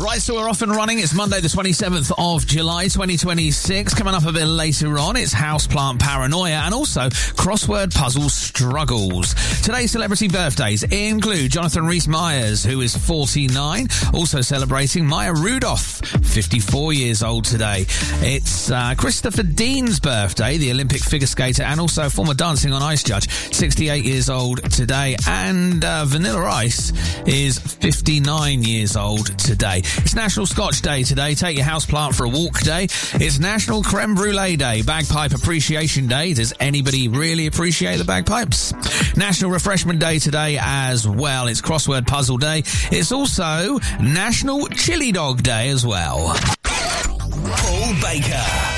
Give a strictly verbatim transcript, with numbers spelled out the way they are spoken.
Right, so we're off and running. It's Monday the twenty-seventh of July twenty twenty-six. Coming up a bit later on, it's Houseplant Paranoia and also Crossword Puzzle Struggles. Today's celebrity birthdays include Jonathan Rhys-Meyers, who is forty-nine. Also celebrating Maya Rudolph, fifty-four years old today. It's uh, Christopher Dean's birthday, the Olympic figure skater and also former Dancing on Ice judge, sixty-eight years old today. And uh, Vanilla Ice is fifty-nine years old today. It's National Scotch Day today. Take your houseplant for a walk day. It's National Creme Brulee Day. Bagpipe Appreciation Day. Does anybody really appreciate the bagpipes? National Refreshment Day today as well. It's Crossword Puzzle Day. It's also National Chili Dog Day as well. Paul Baker.